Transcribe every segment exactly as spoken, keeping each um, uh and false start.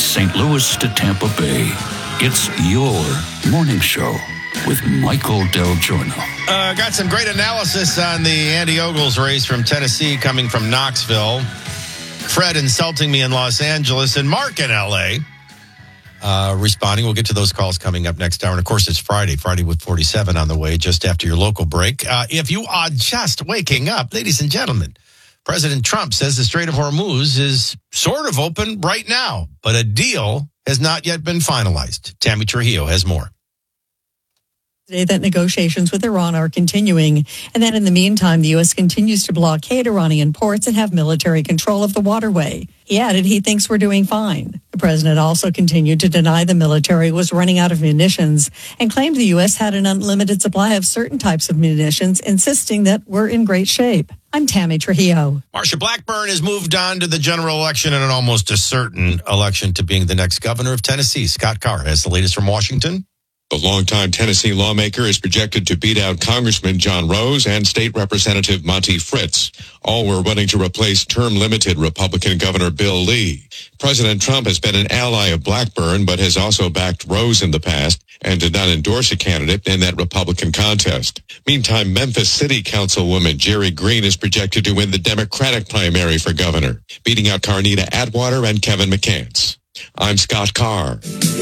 Saint Louis to Tampa Bay. It's your morning show with Michael Del Giorno. Uh, got some great analysis on the Andy Ogles race from Tennessee coming from Knoxville. Fred insulting me in Los Angeles and Mark in L A uh, responding. We'll get to those calls coming up next hour. And, of course, it's Friday. Friday with forty-seven on the way just after your local break. Uh, if you are just waking up, ladies and gentlemen, President Trump says the Strait of Hormuz is sort of open right now, but a deal has not yet been finalized. Tammy Trujillo has more. Today that negotiations with Iran are continuing, and that in the meantime, the U S continues to blockade Iranian ports and have military control of the waterway. He added he thinks we're doing fine. The president also continued to deny the military was running out of munitions and claimed the U S had an unlimited supply of certain types of munitions, insisting that we're in great shape. I'm Tammy Trujillo. Marsha Blackburn has moved on to the general election and an almost a certain election to being the next governor of Tennessee. Scott Carr has the latest from Washington. The longtime Tennessee lawmaker is projected to beat out Congressman John Rose and State Representative Monty Fritz. All were running to replace term-limited Republican Governor Bill Lee. President Trump has been an ally of Blackburn, but has also backed Rose in the past and did not endorse a candidate in that Republican contest. Meantime, Memphis City Councilwoman Jerry Green is projected to win the Democratic primary for governor, beating out Carnita Atwater and Kevin McCants. I'm Scott Carr.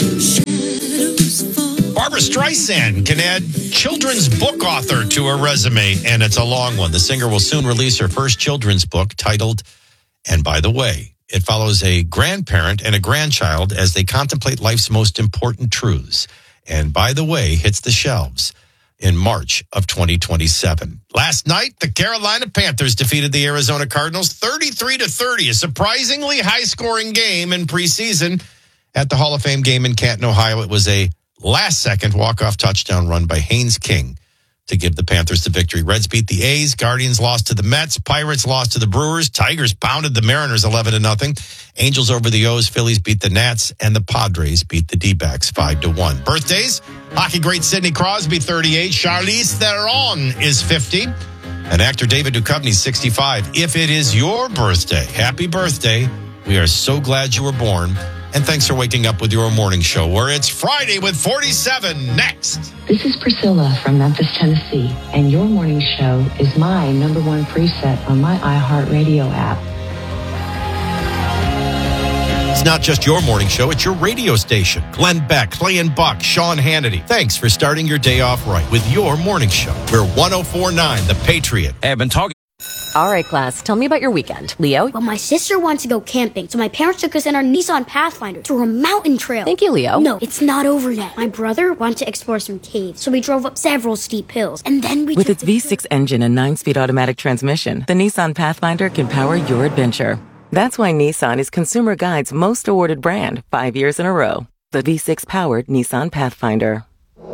Barbra Streisand can add children's book author to her resume, and it's a long one. The singer will soon release her first children's book titled, and by the way, it follows a grandparent and a grandchild as they contemplate life's most important truths. And by the way, hits the shelves in March of twenty twenty-seven. Last night, the Carolina Panthers defeated the Arizona Cardinals thirty-three to thirty, a surprisingly high-scoring game in preseason. At the Hall of Fame game in Canton, Ohio, it was a last-second walk-off touchdown run by Haynes King to give the Panthers the victory. Reds beat the A's. Guardians lost to the Mets. Pirates lost to the Brewers. Tigers pounded the Mariners eleven to nothing. Angels over the O's. Phillies beat the Nats. And the Padres beat the D-backs five to one. Birthdays, hockey great Sidney Crosby, thirty-eight. Charlize Theron is fifty. And actor David Duchovny, sixty-five. If it is your birthday, happy birthday. We are so glad you were born. And thanks for waking up with your morning show, where it's Friday with forty-seven next. This is Priscilla from Memphis, Tennessee, and your morning show is my number one preset on my iHeartRadio app. It's not just your morning show, it's your radio station. Glenn Beck, Clay and Buck, Sean Hannity. Thanks for starting your day off right with your morning show. We're one oh four point nine, The Patriot. Hey, I've been talking. All right, class, tell me about your weekend. Leo? Well, my sister wants to go camping, so my parents took us in our Nissan Pathfinder through a mountain trail. Thank you, Leo. No, it's not over yet. My brother wanted to explore some caves, so we drove up several steep hills, and then we With took its V six engine and nine-speed automatic transmission, the Nissan Pathfinder can power your adventure. That's why Nissan is Consumer Guide's most awarded brand, five years in a row. The V six-powered Nissan Pathfinder.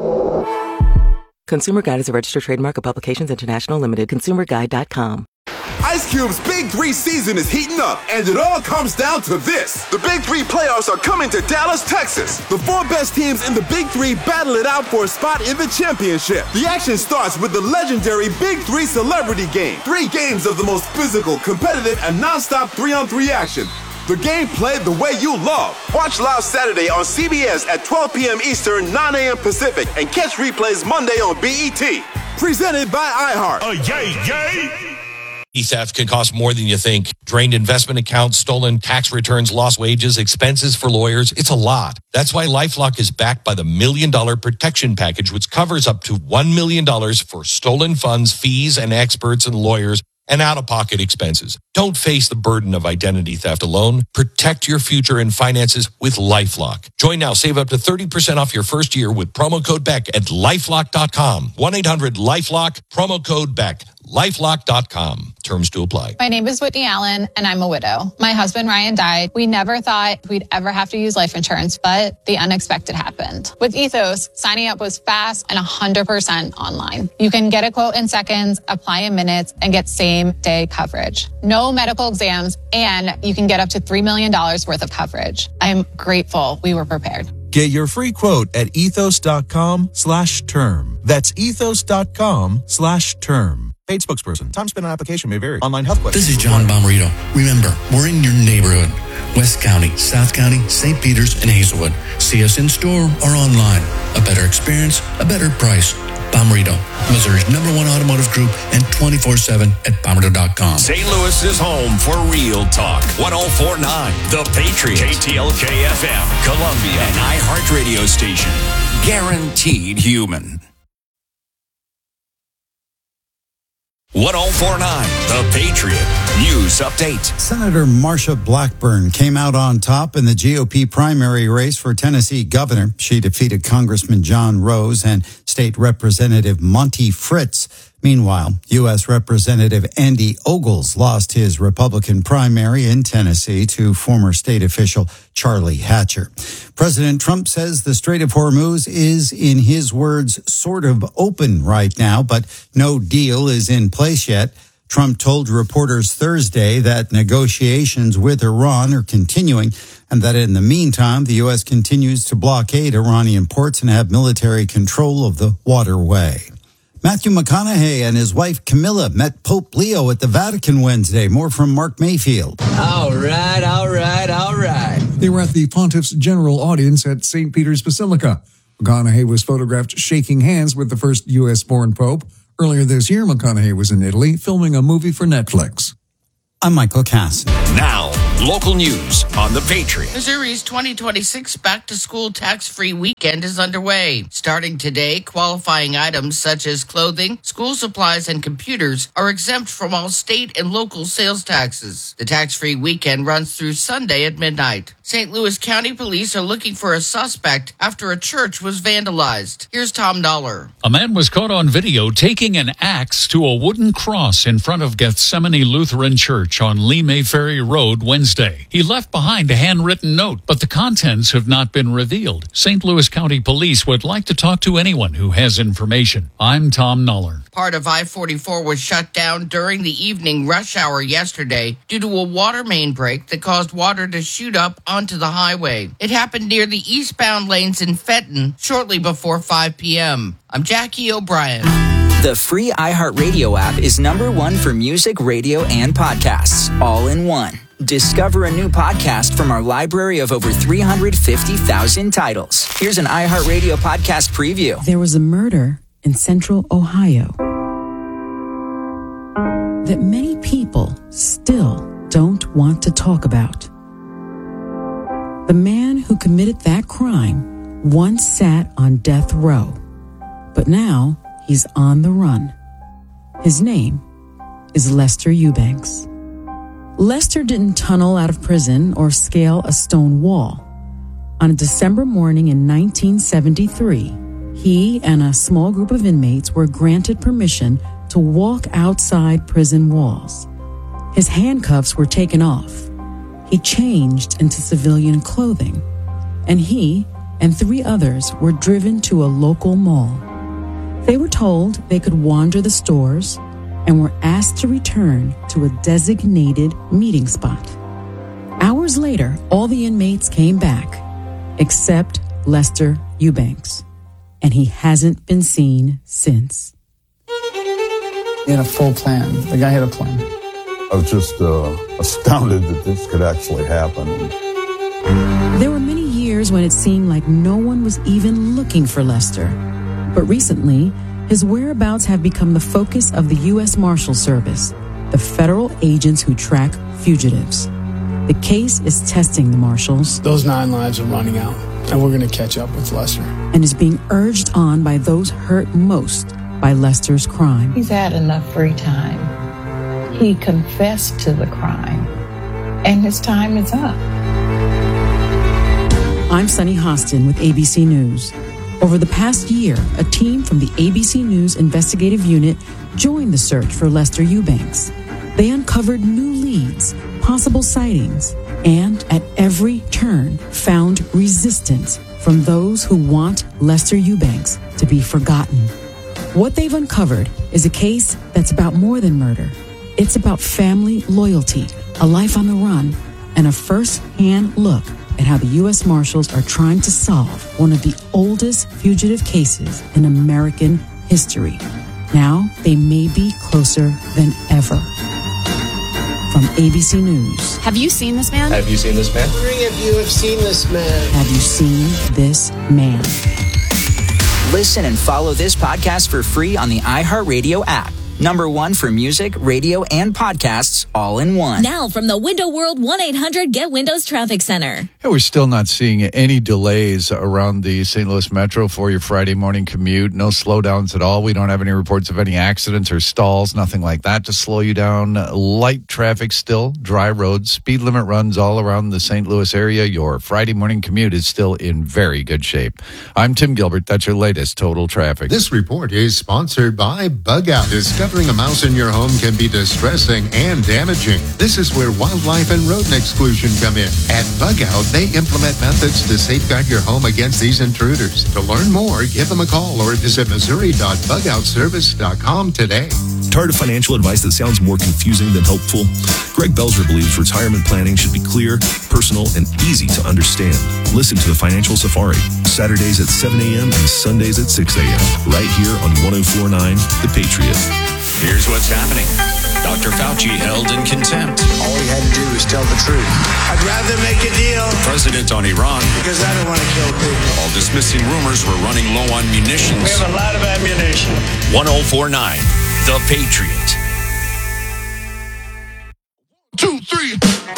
Consumer Guide is a registered trademark of Publications International Limited. consumer guide dot com. Ice Cube's Big Three season is heating up, and it all comes down to this. The Big Three playoffs are coming to Dallas, Texas. The four best teams in the Big Three battle it out for a spot in the championship. The action starts with the legendary Big Three Celebrity Game. Three games of the most physical, competitive, and nonstop three-on-three action. The game played the way you love. Watch live Saturday on C B S at twelve p.m. Eastern, nine a.m. Pacific, and catch replays Monday on B E T. Presented by iHeart. Oh, yay, yay! E-theft can cost more than you think. Drained investment accounts, stolen tax returns, lost wages, expenses for lawyers. It's a lot. That's why LifeLock is backed by the Million Dollar Protection Package, which covers up to one million dollars for stolen funds, fees, and experts and lawyers, and out-of-pocket expenses. Don't face the burden of identity theft alone. Protect your future and finances with LifeLock. Join now. Save up to thirty percent off your first year with promo code Beck at lifelock dot com. one eight hundred lifelock, promo code Beck. lifelock dot com. Terms to apply. My name is Whitney Allen, and I'm a widow. My husband, Ryan, died. We never thought we'd ever have to use life insurance, but the unexpected happened. With Ethos, signing up was fast and one hundred percent online. You can get a quote in seconds, apply in minutes, and get same-day coverage. No medical exams, and you can get up to three million dollars worth of coverage. I'm grateful we were prepared. Get your free quote at ethos dot com slash term. That's ethos dot com slash term. Paid spokesperson. Time spent on application may vary. Online health questions. This is John Bomarito. Remember, we're in your neighborhood. West County, South County, Saint Peters, and Hazelwood. See us in store or online. A better experience, a better price. Bomarito, Missouri's number one automotive group, and twenty-four seven at bomarito dot com. Saint Louis is home for Real Talk. one oh four point nine The Patriot. K T L K F M. Columbia. An iHeart radio station. Guaranteed human. one oh four point nine The Patriot. News update. Senator Marsha Blackburn came out on top in the G O P primary race for Tennessee governor. She defeated Congressman John Rose and State Representative Monty Fritz. Meanwhile, U S Representative Andy Ogles lost his Republican primary in Tennessee to former state official Charlie Hatcher. President Trump says the Strait of Hormuz is, in his words, sort of open right now, but no deal is in place yet. Trump told reporters Thursday that negotiations with Iran are continuing and that in the meantime, the U S continues to blockade Iranian ports and have military control of the waterway. Matthew McConaughey and his wife Camilla met Pope Leo at the Vatican Wednesday. More from Mark Mayfield. All right, all right, all right. They were at the Pontiff's general audience at Saint Peter's Basilica. McConaughey was photographed shaking hands with the first U S-born pope. Earlier this year, McConaughey was in Italy filming a movie for Netflix. I'm Michael Cass. Now, local news on The Patriot. Missouri's twenty twenty-six back-to-school tax-free weekend is underway. Starting today, qualifying items such as clothing, school supplies, and computers are exempt from all state and local sales taxes. The tax-free weekend runs through Sunday at midnight. Saint Louis County Police are looking for a suspect after a church was vandalized. Here's Tom Dollar. A man was caught on video taking an axe to a wooden cross in front of Gethsemane Lutheran Church on Lee May Ferry Road Wednesday. He left behind a handwritten note, but the contents have not been revealed. Saint Louis County Police would like to talk to anyone who has information. I'm Tom Nuller. Part of I forty-four was shut down during the evening rush hour yesterday due to a water main break that caused water to shoot up onto the highway. It happened near the eastbound lanes in Fenton shortly before five p.m. I'm Jackie O'Brien. The free iHeartRadio app is number one for music, radio, and podcasts, all in one. Discover a new podcast from our library of over three hundred fifty thousand titles. Here's an iHeartRadio podcast preview. There was a murder in central Ohio that many people still don't want to talk about. The man who committed that crime once sat on death row, but now he's on the run. His name is Lester Eubanks. Lester didn't tunnel out of prison or scale a stone wall. On a December morning in nineteen seventy-three, he and a small group of inmates were granted permission to walk outside prison walls. His handcuffs were taken off. He changed into civilian clothing, and he and three others were driven to a local mall. They were told they could wander the stores and were asked to return to a designated meeting spot. Hours later, all the inmates came back, except Lester Eubanks, and he hasn't been seen since. He had a full plan. The guy had a plan. I was just uh, astounded that this could actually happen. There were many years when it seemed like no one was even looking for Lester. But recently, his whereabouts have become the focus of the U S Marshal Service, the federal agents who track fugitives. The case is testing the marshals. Those nine lives are running out, and we're going to catch up with Lester. And is being urged on by those hurt most by Lester's crime. He's had enough free time. He confessed to the crime, and his time is up. I'm Sunny Hostin with A B C News. Over the past year, a team from the A B C News investigative unit joined the search for Lester Eubanks. They uncovered new leads, possible sightings, and at every turn found resistance from those who want Lester Eubanks to be forgotten. What they've uncovered is a case that's about more than murder. It's about family loyalty, a life on the run, and a first-hand look at how the U S Marshals are trying to solve one of the oldest fugitive cases in American history. Now they may be closer than ever. From A B C News. Have you seen this man? Have you seen this man? Three of you have seen this man. Have you seen this man? Listen and follow this podcast for free on the iHeartRadio app. Number one for music, radio, and podcasts all in one. Now from the Window World one eight hundred Get Windows Traffic Center. Yeah, we're still not seeing any delays around the Saint Louis Metro for your Friday morning commute. No slowdowns at all. We don't have any reports of any accidents or stalls, nothing like that to slow you down. Light traffic still, dry roads, speed limit runs all around the Saint Louis area. Your Friday morning commute is still in very good shape. I'm Tim Gilbert. That's your latest Total Traffic. This report is sponsored by Bug Out. Discovering a mouse in your home can be distressing and damaging. This is where wildlife and rodent exclusion come in. At Bug Out, they implement methods to safeguard your home against these intruders. To learn more, give them a call or visit missouri dot bug out service dot com today. Tired of financial advice that sounds more confusing than helpful? Greg Belzer believes retirement planning should be clear, personal, and easy to understand. Listen to the Financial Safari, Saturdays at seven a.m. and Sundays at six a.m. right here on one oh four point nine The Patriot. Here's what's happening. Doctor Fauci held in contempt. All he had to do was tell the truth. I'd rather make a deal. President on Iran. Because I don't want to kill people. While dismissing rumors we're running low on munitions. We have a lot of ammunition. one oh four point nine The Patriot. Two, three.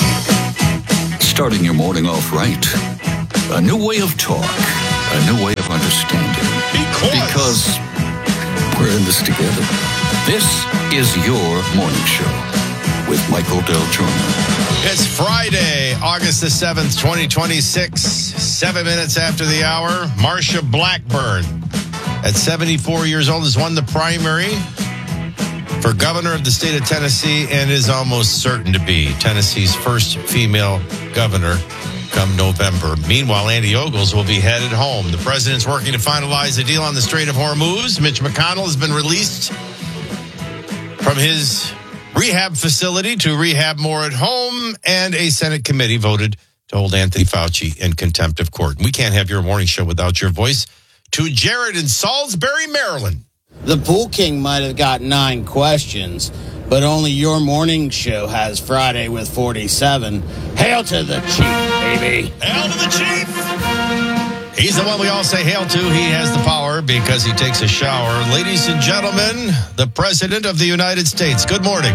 Starting your morning off right. A new way of talk. A new way of understanding. Because, because we're in this together. This is your morning show with Michael Del Giorno. It's Friday, August the seventh, twenty twenty-six. Seven minutes after the hour. Marsha Blackburn, at seventy-four years old, has won the primary for governor of the state of Tennessee and is almost certain to be Tennessee's first female governor come November. Meanwhile, Andy Ogles will be headed home. The president's working to finalize a deal on the Strait of Hormuz. Mitch McConnell has been released from his rehab facility to rehab more at home, and a Senate committee voted to hold Anthony Fauci in contempt of court. We can't have your morning show without your voice. To Jared in Salisbury, Maryland. The Pool King might have got nine questions, but only your morning show has Friday with forty-seven. Hail to the chief, baby. Hail to the chief. He's the one we all say hail to. He has the power because he takes a shower. Ladies and gentlemen, the President of the United States. Good morning.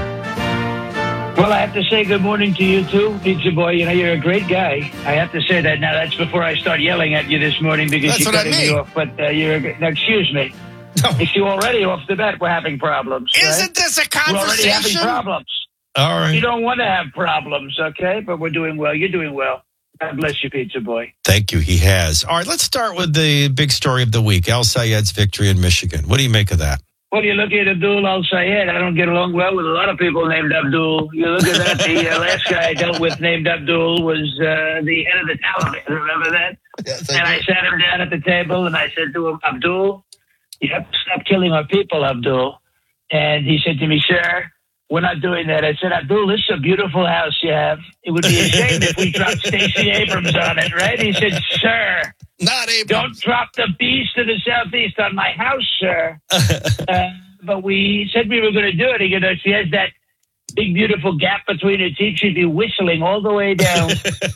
Well, I have to say good morning to you, too, Pizza Boy. You know, you're a great guy. I have to say that. Now, that's before I start yelling at you this morning because That's you're what I cutting mean. me off. But uh, you're a, now, excuse me. No. You see, already off the bat, we're having problems. Isn't right? this a We're already having conversation? problems. All right. You don't want to have problems, okay? But we're doing well. You're doing well. God bless you, Pizza Boy. Thank you. He has. All right, let's start with the big story of the week, Al Sayed's victory in Michigan. What do you make of that? Well, you look at Abdul Al Sayed. I don't get along well with a lot of people named Abdul. You look at that. The uh, last guy I dealt with named Abdul was uh, the head of the Taliban. Remember that? Yes, and I sat him down at the table and I said to him, Abdul, you have to stop killing our people, Abdul. And he said to me, sir, we're not doing that. I said, Abdul, this is a beautiful house you have. It would be a shame if we dropped Stacey Abrams on it, right? He said, sir, not Abrams. Don't drop the beast to the southeast on my house, sir. uh, but we said we were going to do it. You know, she has that big, beautiful gap between her teeth. She'd be whistling all the way down,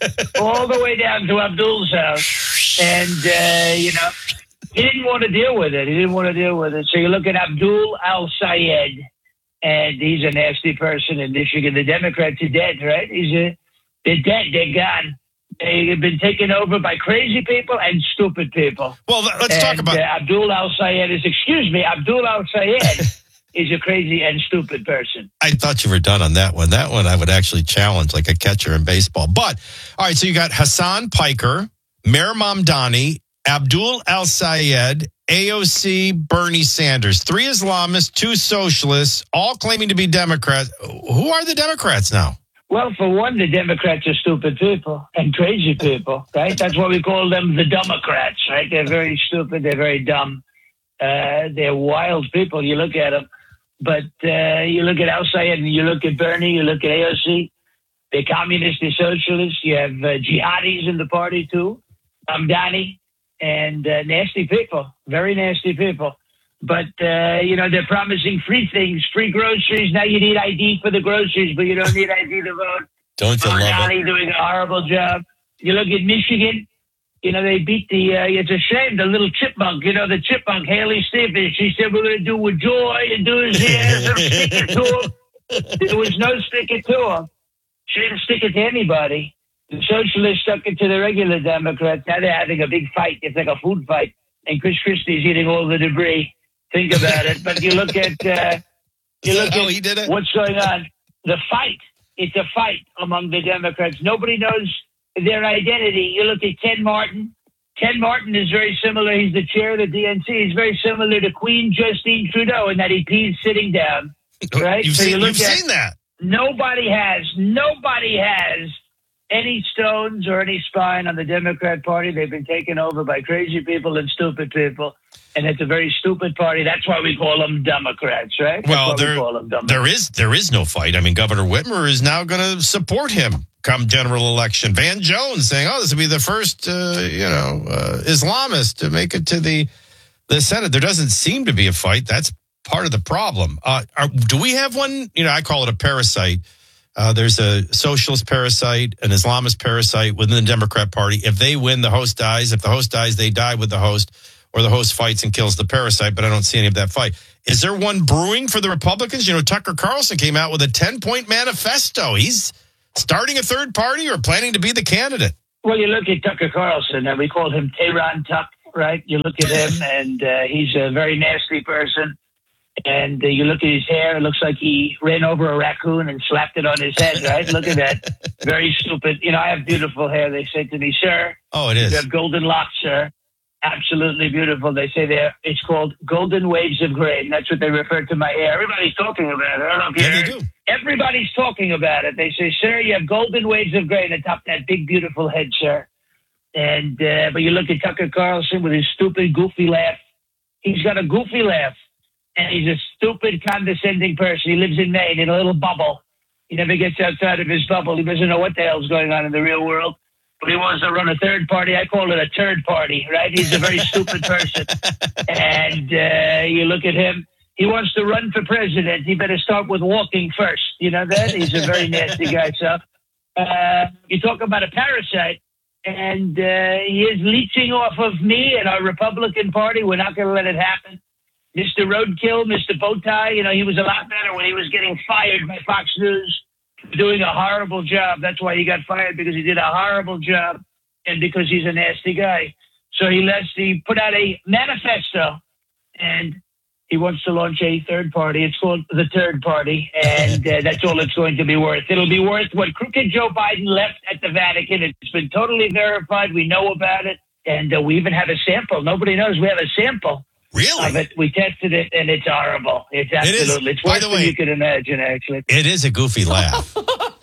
all the way down to Abdul's house. And, uh, you know, he didn't want to deal with it. He didn't want to deal with it. So you look at Abdul Al Sayed. And he's a nasty person in Michigan. The Democrats are dead, right? He's a, they're dead. They're gone. They've been taken over by crazy people and stupid people. Well, let's and, talk about... Uh, Abdul Al Sayed is, excuse me, Abdul Al Sayed is a crazy and stupid person. I thought you were done on that one. That one I would actually challenge like a catcher in baseball. But, all right, so you got Hassan Piker, Mayor Mamdani, Abdul Al Sayed, A O C, Bernie Sanders. Three Islamists, two socialists, all claiming to be Democrats. Who are the Democrats now? Well, for one, the Democrats are stupid people and crazy people, right? That's why we call them the Democrats, right? They're very stupid. They're very dumb. Uh, they're wild people. You look at them. But uh, you look at Al Sayed and you look at Bernie, you look at A O C. They're communists, they're socialists. You have uh, jihadis in the party, too. Mamdani. And uh, nasty people, very nasty people. But, uh, you know, they're promising free things, free groceries. Now you need I D for the groceries, but you don't need I D to vote. Don't you love Giuliani it? doing a horrible job. You look at Michigan, you know, they beat the, uh, it's a shame, the little chipmunk, you know, the chipmunk, Haley Stevens. She said, we're going to do with joy and do his ears and stick it to him. There was no stick it to him. She didn't stick it to anybody. The socialists stuck it to the regular Democrats. Now they're having a big fight. It's like a food fight. And Chris Christie's eating all the debris. Think about it. But you look at, uh, you look how at he did it? what's going on. The fight. It's a fight among the Democrats. Nobody knows their identity. You look at Ken Martin. Ken Martin is very similar. He's the chair of the D N C. He's very similar to Queen Justine Trudeau in that he pees sitting down. Right? You've, so seen, you look you've at, seen that. Nobody has, nobody has any stones or any spine on the Democrat Party. They've been taken over by crazy people and stupid people. And it's a very stupid party. That's why we call them Democrats, right? That's Well, why there, we call them Democrats. there is there is no fight. I mean, Governor Whitmer is now going to support him come general election. Van Jones saying, "Oh, this will be the first, uh, you know, uh, Islamist to make it to the the Senate." There doesn't seem to be a fight. That's part of the problem. Uh, are, do we have one? You know, I call it a parasite. Uh, there's a socialist parasite, an Islamist parasite within the Democrat Party. If they win, the host dies. If the host dies, they die with the host. Or the host fights and kills the parasite, but I don't see any of that fight. Is there one brewing for the Republicans? You know, Tucker Carlson came out with a ten-point manifesto. He's starting a third party or planning to be the candidate. Well, you look at Tucker Carlson, and we called him Tehran Tuck, right? You look at him, and uh, he's a very nasty person. And uh, you look at his hair, it looks like he ran over a raccoon and slapped it on his head, right? Look at that. Very stupid. You know, I have beautiful hair. They say to me, sir. Oh, it is. You have golden locks, sir. Absolutely beautiful. They say there it's called golden waves of gray. And that's what they refer to my hair. Everybody's talking about it. I don't care. Yeah, they do. Everybody's talking about it. They say, sir, you have golden waves of gray atop that big, beautiful head, sir. And uh, but you look at Tucker Carlson with his stupid, goofy laugh. He's got a goofy laugh, and he's a stupid, condescending person. He lives in Maine in a little bubble. He never gets outside of his bubble. He doesn't know what the hell's going on in the real world. But he wants to run a third party. I call it a turd party, right? He's a very stupid person. And uh, you look at him. He wants to run for president. He better start with walking first. You know that? He's a very nasty guy. So uh, you talk about a parasite, and uh, he is leeching off of me and our Republican Party. We're not going to let it happen. Mister Roadkill, Mister Bowtie, you know, he was a lot better when he was getting fired by Fox News. Doing a horrible job. That's why he got fired, because he did a horrible job and because he's a nasty guy. So he lets he put out a manifesto, and he wants to launch a third party. It's called the Third Party, and uh, that's all it's going to be worth. It'll be worth what crooked Joe Biden left at the Vatican. It's been totally verified. We know about it, and uh, we even have a sample. Nobody knows we have a sample. Really? Of it. We tested it, and it's horrible. It's absolutely. It is, it's worse by the than way, you could imagine, actually. It is a goofy laugh.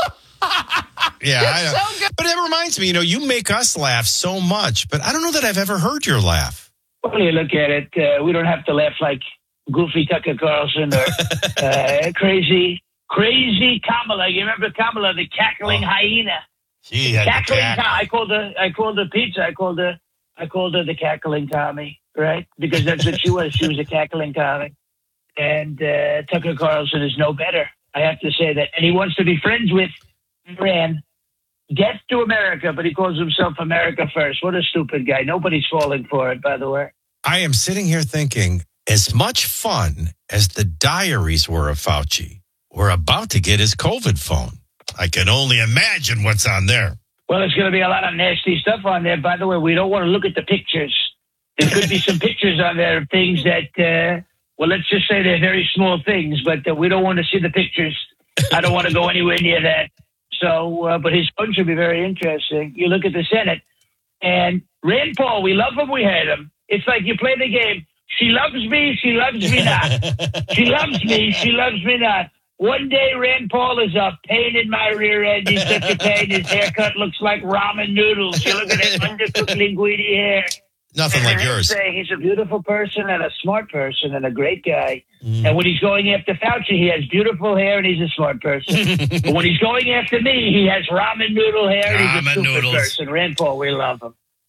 Yeah, I know. So but it reminds me, you know, you make us laugh so much, but I don't know that I've ever heard your laugh. Well, you look at it, uh, we don't have to laugh like goofy Tucker Carlson or uh, crazy, crazy Kamala. You remember Kamala, the cackling oh. hyena? She had cackling the Tom. I called her. I called her pizza. I called her. I called her the cackling Tommy. Right? Because that's what she was. She was a cackling Tommy. And uh, Tucker Carlson is no better. I have to say that. And he wants to be friends with Iran. Death to America, but he calls himself America First. What a stupid guy. Nobody's falling for it, by the way. I am sitting here thinking, as much fun as the diaries were of Fauci, we're about to get his COVID phone. I can only imagine what's on there. Well, there's going to be a lot of nasty stuff on there. By the way, we don't want to look at the pictures. There could be some pictures on there of things that, uh, well, let's just say they're very small things, but uh, we don't want to see the pictures. I don't want to go anywhere near that. So, uh, but his phone should be very interesting. You look at the Senate, and Rand Paul, we love him, we hate him. It's like you play the game. She loves me, she loves me not. She loves me, she loves me not. One day, Rand Paul is a pain in my rear end. He's such a pain. His haircut looks like ramen noodles. You look at that undercooked linguine hair. Nothing like yours. Say he's a beautiful person and a smart person and a great guy. Mm. And when he's going after Fauci, he has beautiful hair and he's a smart person. But when he's going after me, he has ramen noodle hair and he's a Ramen stupid noodles. person. Rand Paul, we love him.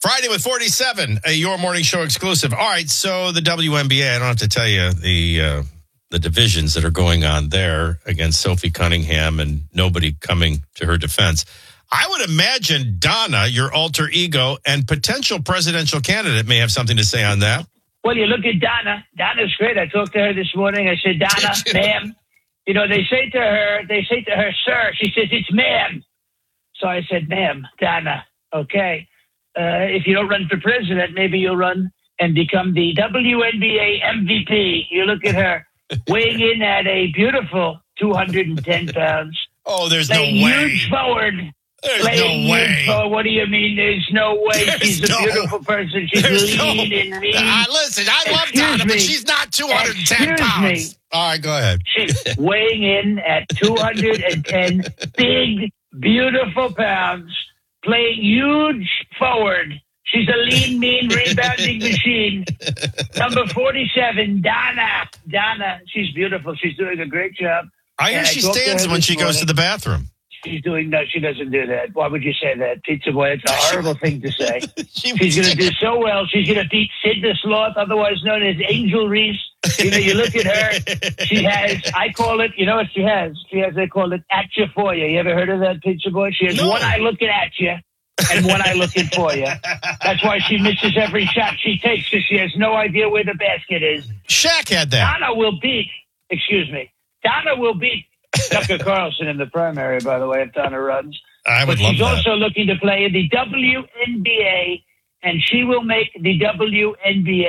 Friday with forty-seven, a Your Morning Show exclusive. All right, so the W N B A, I don't have to tell you the uh, the divisions that are going on there against Sophie Cunningham and nobody coming to her defense. I would imagine Donna, your alter ego and potential presidential candidate, may have something to say on that. Well, you look at Donna. Donna's great. I talked to her this morning. I said, Donna, ma'am. You know, they say to her, they say to her, sir. She says, it's ma'am. So I said, ma'am, Donna, okay. Uh, if you don't run for president, maybe you'll run and become the W N B A M V P. You look at her weighing in at a beautiful two hundred ten pounds. Oh, there's no way. Huge forward. There's Playing no way. For, what do you mean? There's no way. There's She's no, a beautiful person. She's lean no, and mean. Uh, listen, I love Excuse Donna, me. but she's not two hundred ten Excuse pounds. Me. All right, go ahead. She's weighing in at two hundred ten big, beautiful pounds, playing huge forward. She's a lean, mean, rebounding machine. Number forty-seven, Donna. Donna, she's beautiful. She's doing a great job. I hear And she talked to stands her when this she goes morning. to the bathroom. She's doing no, she doesn't do that. Why would you say that, Pizza Boy? It's a horrible thing to say. She She's going to do so well. She's going to beat Sid the Sloth, otherwise known as Angel Reese. You know, you look at her. She has, I call it, you know what she has? She has, they call it at you for you. You ever heard of that, Pizza Boy? She has No. one eye looking at you and one eye looking for you. That's why she misses every shot she takes, because she has no idea where the basket is. Shaq had that. Donna will beat, excuse me, Donna will beat Tucker Carlson in the primary, by the way, if Donna runs. I would but love she's that. also looking to play in the W N B A, and she will make the W N B